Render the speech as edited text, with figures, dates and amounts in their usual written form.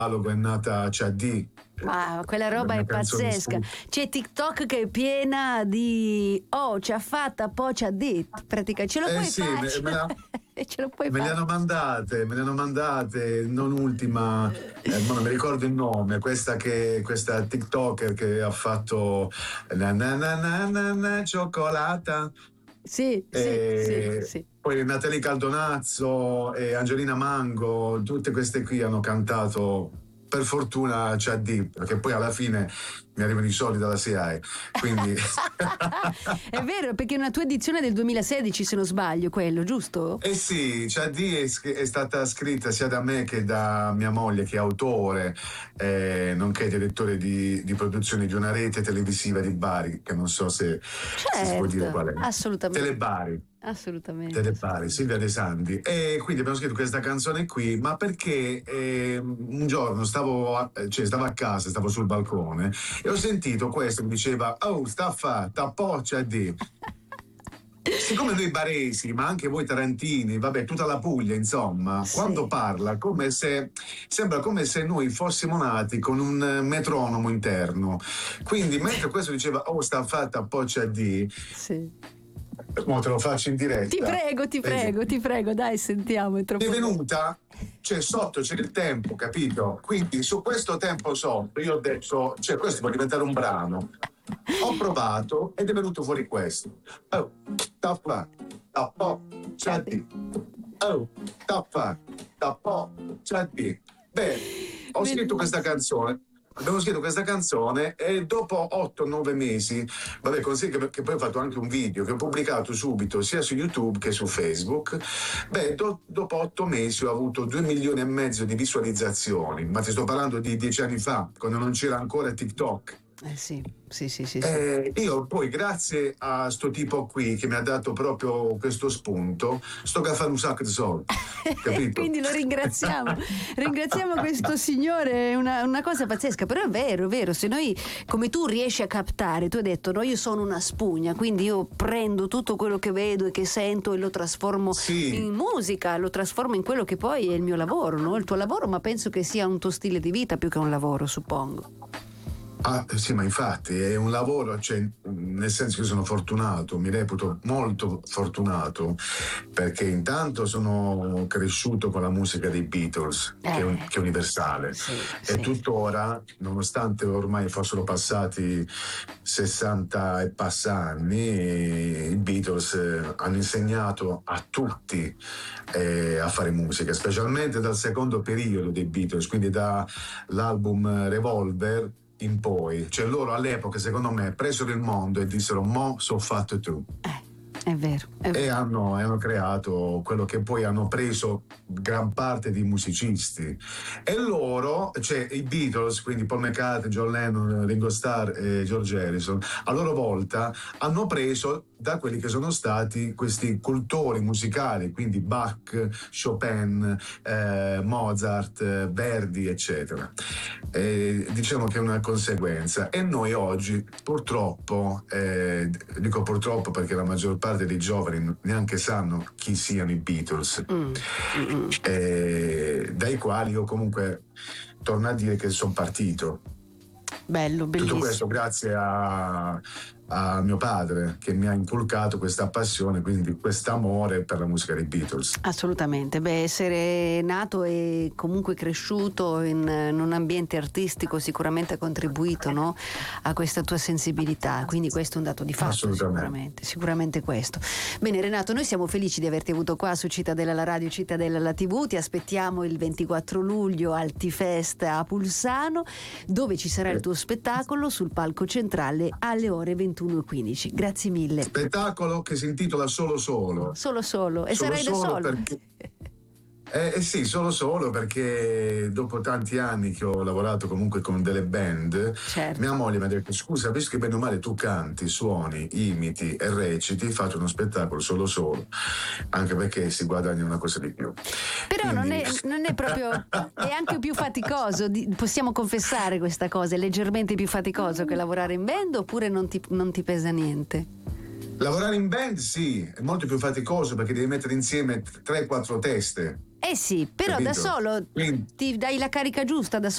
è nata CD. Wow, quella roba è pazzesca. C'è TikTok che è piena di ci ha fatta, poi ci ha detto. Praticamente ce lo puoi fare. Ce lo puoi me fare. Me le hanno mandate, non ultima, non mi ricordo il nome, questa TikToker che ha fatto cioccolata. Sì. Poi Natalie Caldonazzo e Angelina Mango, tutte queste qui hanno cantato. Per fortuna c'è D, perché poi alla fine mi arrivano i soldi dalla SIAE, quindi è vero, perché è una tua edizione del 2016, se non sbaglio, quello, giusto? Sì, c'è D è stata scritta sia da me che da mia moglie, che è autore, nonché direttore di produzione di una rete televisiva di Bari, che non so se si può dire qual è. Assolutamente. Telebari. Assolutamente. Telebari, Silvia De Sandi. E quindi abbiamo scritto questa canzone qui, ma perché un giorno stavo a casa, stavo sul balcone e ho sentito questo che diceva: "Oh, sta a fa, t'appoccia di". Siccome noi baresi, ma anche voi tarantini, vabbè, tutta la Puglia, insomma, quando parla sembra come se noi fossimo nati con un metronomo interno. Quindi mentre questo diceva "Oh, sta fatta appoccia di", mo te lo faccio in diretta. Ti prego, dai, sentiamo. È venuta, sotto c'è il tempo, capito? Quindi su questo tempo sotto io ho detto, questo può diventare un brano. Ho provato ed è venuto fuori questo. Oh, tappa, tappo, c'è. Oh, tappa, tappo, c'è. Beh, ho scritto questa canzone. Abbiamo scritto questa canzone e dopo 8-9 mesi, vabbè, così che poi ho fatto anche un video che ho pubblicato subito sia su YouTube che su Facebook. Beh, dopo 8 mesi ho avuto 2,5 milioni di visualizzazioni, ma ti sto parlando di 10 anni fa, quando non c'era ancora TikTok. Sì. Io poi, grazie a sto tipo qui che mi ha dato proprio questo spunto, sto a fare un sacco di soldi, capito? Quindi lo ringraziamo questo signore, è una cosa pazzesca, però è vero, se noi, come tu riesci a captare, tu hai detto no, io sono una spugna, quindi io prendo tutto quello che vedo e che sento e lo trasformo in musica, lo trasformo in quello che poi è il mio lavoro, no? Il tuo lavoro, ma penso che sia un tuo stile di vita più che un lavoro, suppongo. Ah, sì, ma infatti è un lavoro, nel senso che sono fortunato, mi reputo molto fortunato, perché intanto sono cresciuto con la musica dei Beatles, che è universale, e tuttora, nonostante ormai fossero passati 60 e passa anni, i Beatles hanno insegnato a tutti a fare musica, specialmente dal secondo periodo dei Beatles, quindi dall'album Revolver in poi, loro all'epoca secondo me presero il mondo e dissero mo so fatto tu. È vero. E hanno creato quello che poi hanno preso gran parte di musicisti, e loro, i Beatles, quindi Paul McCartney, John Lennon, Ringo Starr e George Harrison, a loro volta hanno preso da quelli che sono stati questi cultori musicali, quindi Bach, Chopin, Mozart, Verdi, eccetera. Diciamo che è una conseguenza, e noi oggi purtroppo, dico purtroppo perché la maggior parte dei giovani neanche sanno chi siano i Beatles, dai quali io comunque torno a dire che sono partito. Bello, bellissimo. Tutto questo grazie a mio padre, che mi ha inculcato questa passione, quindi quest'amore per la musica dei Beatles. Assolutamente, essere nato e comunque cresciuto in un ambiente artistico sicuramente ha contribuito, no, a questa tua sensibilità, quindi questo è un dato di fatto, sicuramente questo. Bene Renato, noi siamo felici di averti avuto qua su Cittadella la Radio, Cittadella la TV, ti aspettiamo il 24 luglio al T-Fest a Pulsano, dove ci sarà il tuo spettacolo sul palco centrale alle ore 21:15. Grazie mille. Spettacolo che si intitola Solo. E sarai da solo? Perché... sì, solo perché dopo tanti anni che ho lavorato comunque con delle band, mia moglie mi ha detto: scusa, visto che bene o male tu canti, suoni, imiti e reciti, faccio uno spettacolo solo, anche perché si guadagna una cosa di più. Però quindi... non è proprio, è anche più faticoso, possiamo confessare questa cosa, è leggermente più faticoso che lavorare in band, oppure non ti pesa niente? Lavorare in band sì, è molto più faticoso perché devi mettere insieme 3-4 teste. Sì, però capito? Da solo ti dai la carica giusta da solo.